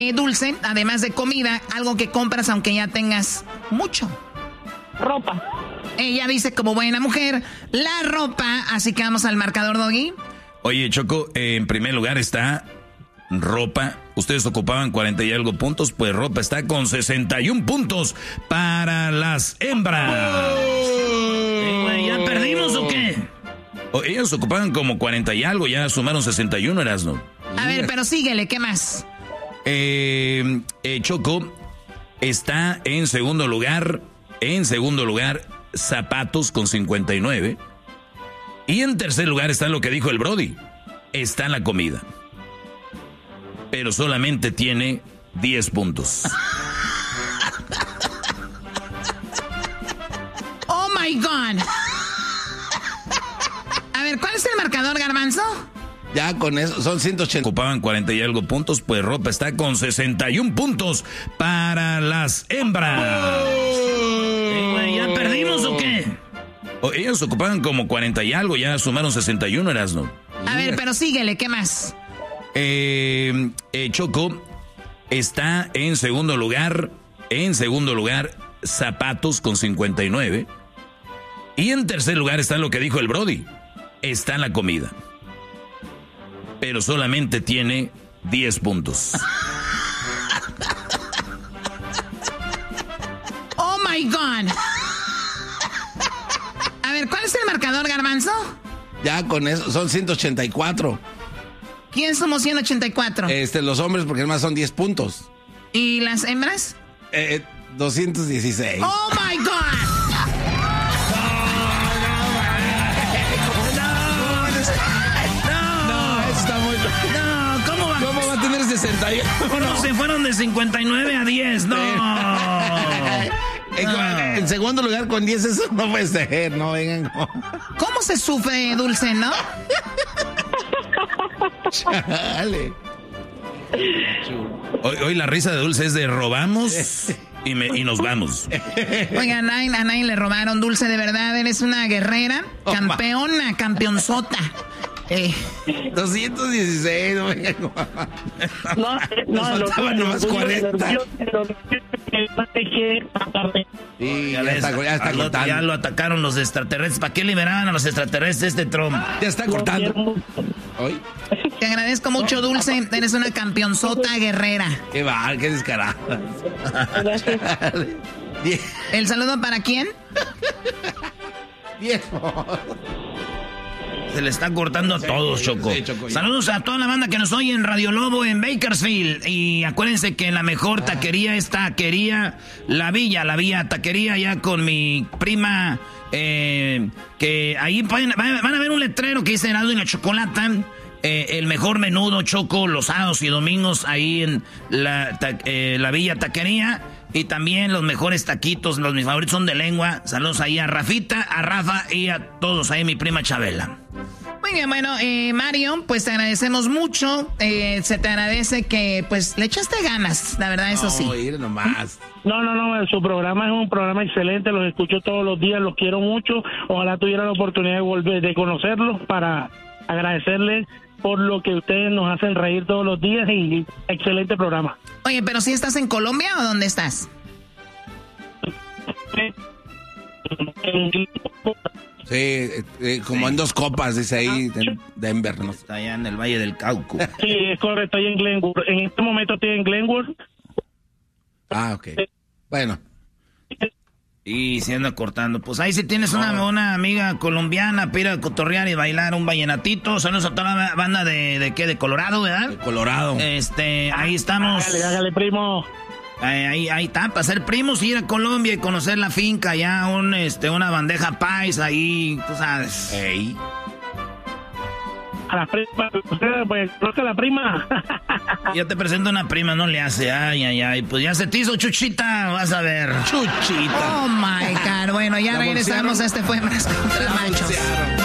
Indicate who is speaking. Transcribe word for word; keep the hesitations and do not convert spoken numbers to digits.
Speaker 1: Dulce, además de comida, algo que compras aunque ya tengas mucho.
Speaker 2: Ropa.
Speaker 1: Ella dice como buena mujer, la ropa, así que vamos al marcador, Doggy.
Speaker 3: Oye, Choco, eh, en primer lugar está ropa. Ustedes ocupaban cuarenta y algo puntos, pues ropa está con sesenta y un puntos para las hembras.
Speaker 4: Eh, güey, ¿ya perdimos o qué?
Speaker 3: O, ellos ocupaban como cuarenta y algo, ya sumaron sesenta y uno, Erasno.
Speaker 1: A ver, pero síguele, ¿qué más?
Speaker 3: Eh, eh, Choco está en segundo lugar, en segundo lugar, zapatos con cincuenta y nueve. Y en tercer lugar está lo que dijo el Brody, está la comida. Pero solamente tiene diez puntos.
Speaker 1: Oh my God. A ver, ¿cuál es el marcador, Garbanzo?
Speaker 5: Ya con eso, son ciento ochenta.
Speaker 3: Ocupaban cuarenta y algo puntos, pues ropa está con sesenta y un puntos para las hembras.
Speaker 4: Eh, güey, ¿ya perdimos o qué?
Speaker 3: O, ellos ocupaban como cuarenta y algo, ya sumaron sesenta y uno, Erasno.
Speaker 1: A ver, pero síguele, ¿qué más?
Speaker 3: Eh, eh, Choco está en segundo lugar, en segundo lugar, zapatos con cincuenta y nueve. Y en tercer lugar está lo que dijo el Brody, está la comida. Pero solamente tiene diez puntos.
Speaker 1: Oh my God. A ver, ¿cuál es el marcador, Garbanzo?
Speaker 5: Ya con eso, son ciento ochenta y cuatro.
Speaker 1: ¿Quién somos ciento ochenta y cuatro?
Speaker 5: Este, los hombres, porque además son diez puntos.
Speaker 1: ¿Y las hembras?
Speaker 5: Eh, doscientos dieciséis.
Speaker 1: Oh my God.
Speaker 5: ¿Cómo va a tener sesenta y uno?
Speaker 4: Bueno, se fueron de cincuenta y nueve a diez, no.
Speaker 5: En,
Speaker 4: no.
Speaker 5: en segundo lugar con diez, eso no puede ser, no vengan. No.
Speaker 1: ¿Cómo se sufre, Dulce, no?
Speaker 5: Chale.
Speaker 3: Hoy, hoy la risa de Dulce es de robamos y, me, y nos vamos.
Speaker 1: Oigan, a nadie, a nadie le robaron, Dulce, de verdad, eres una guerrera, campeona, campeonzota. Eh.
Speaker 5: doscientos dieciséis, no vengan.
Speaker 2: No, no,
Speaker 5: nos faltaban nomás cuarenta.
Speaker 4: Sí,
Speaker 5: ya, ya está, ya está cortando.
Speaker 4: Ya lo atacaron los extraterrestres. ¿Para qué liberaban a los extraterrestres este Trump?
Speaker 5: Ya está cortando. ¿Hoy?
Speaker 1: Te agradezco mucho, Dulce. Eres una campeonzota guerrera.
Speaker 5: Qué va, qué descarada.
Speaker 1: ¿El saludo para quién?
Speaker 5: Viejo.
Speaker 4: Se le está cortando a todos, Choco.
Speaker 5: Sí, Choco.
Speaker 4: Saludos a toda la banda que nos oye en Radio Lobo en Bakersfield. Y acuérdense que la mejor taquería es Taquería La Villa. La Villa Taquería, ya con mi prima. Eh, que ahí pueden, van a ver un letrero que dice Heraldo y la Chocolata. Eh, el mejor menudo, Choco, los sábados y domingos ahí en la, ta, eh, la Villa Taquería. Y también los mejores taquitos, los mis favoritos son de lengua. Saludos ahí a Rafita, a Rafa y a todos ahí, mi prima Chabela.
Speaker 1: Muy bien, bueno, eh, Mario, pues te agradecemos mucho. Eh, se te agradece que, pues, le echaste ganas, la verdad, eso sí.
Speaker 5: No, ir nomás.
Speaker 2: No, no, no, su programa es un programa excelente, los escucho todos los días, los quiero mucho. Ojalá tuviera la oportunidad de volver, de conocerlos para agradecerles por lo que ustedes nos hacen reír todos los días y excelente programa.
Speaker 1: Oye, pero ¿sí estás en Colombia o dónde estás?
Speaker 5: Sí, eh, como sí. En dos copas, dice ahí, en Denver, ¿no?
Speaker 4: Está allá en el Valle del Cauca.
Speaker 2: Sí, es correcto, estoy en Glenwood. En este momento estoy en Glenwood.
Speaker 5: Ah, ok. Bueno.
Speaker 4: Y se anda cortando. Pues ahí si tienes una, una amiga colombiana para ir a cotorrear y bailar un vallenatito. Saludos a toda la banda de, de ¿qué? De Colorado, ¿verdad?
Speaker 5: De Colorado.
Speaker 4: Este, ahí estamos.
Speaker 2: Hágale, hágale, primo.
Speaker 4: Ahí, ahí, ahí está, para ser primos, ir a Colombia y conocer la finca, ya un, este, una bandeja paisa ahí, tú sabes.
Speaker 5: Ey.
Speaker 2: A la prima, pues, creo que la prima.
Speaker 4: Ya te presento una prima, no le hace, ay, ay, ay, pues ya se te hizo Chuchita, vas a ver.
Speaker 5: Chuchita.
Speaker 1: Oh my God, bueno, ya regresamos, este fue Más contra Machos.